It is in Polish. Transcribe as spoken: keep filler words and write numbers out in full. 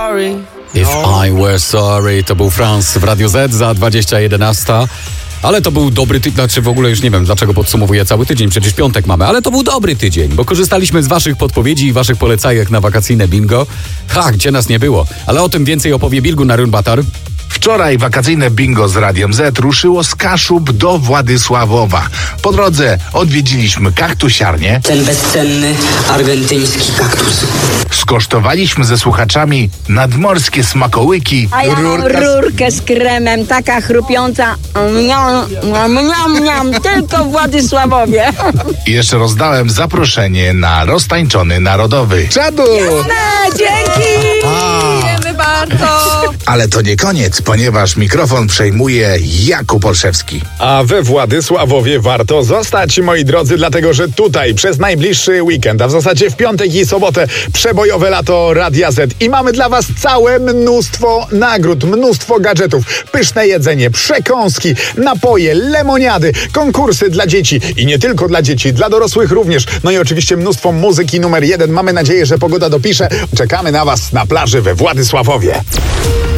sorry. If I were sorry, to był Franz w Radio Z za dwadzieścia jedenaście. Ale to był dobry tydzień, znaczy w ogóle już nie wiem, dlaczego podsumowuję cały tydzień, przecież piątek mamy, ale to był dobry tydzień, bo korzystaliśmy z waszych podpowiedzi i waszych polecajek na wakacyjne bingo. Ha, gdzie nas nie było, ale o tym więcej opowie Bilgun Narun-Batar. Wczoraj wakacyjne bingo z Radiem Z ruszyło z Kaszub do Władysławowa. Po drodze odwiedziliśmy kaktusiarnię. Ten bezcenny argentyński kaktus. Skosztowaliśmy ze słuchaczami nadmorskie smakołyki. A ja mam Rurka z- rurkę z kremem, taka chrupiąca. Mniam, mniam, mniam, tylko w Władysławowie. I jeszcze rozdałem zaproszenie na roztańczony narodowy. Czadu! No, dzięki! Dziękujemy bardzo. Ale to nie koniec, ponieważ mikrofon przejmuje Jakub Olszewski. A we Władysławowie warto zostać, moi drodzy, dlatego że tutaj przez najbliższy weekend, a w zasadzie w piątek i sobotę przebojowe lato Radia Z i mamy dla was całe mnóstwo nagród, mnóstwo gadżetów, pyszne jedzenie, przekąski, napoje, lemoniady, konkursy dla dzieci i nie tylko dla dzieci, dla dorosłych również. No i oczywiście mnóstwo muzyki numer jeden. Mamy nadzieję, że pogoda dopisze. Czekamy na was na plaży we Władysławowie.